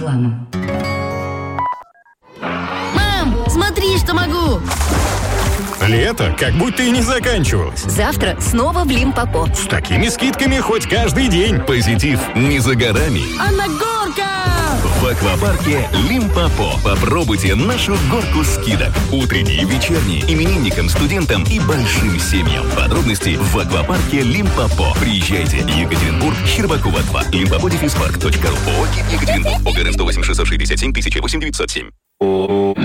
Реклама. Мам, смотри, что могу! Лето как будто и не заканчивалось. Завтра снова в Лимпопо. С такими скидками хоть каждый день. Позитив не за горами. А на горка! В аквапарке Лимпопо. Попробуйте нашу горку скидок. Утренние, вечерние, именинникам, студентам и большим семьям. Подробности в аквапарке Лимпопо. Приезжайте. Екатеринбург, Щербакова 2. Limpopo-парк.ру. ООО «Екатеринбург». ОГРН 108 667 1008 907.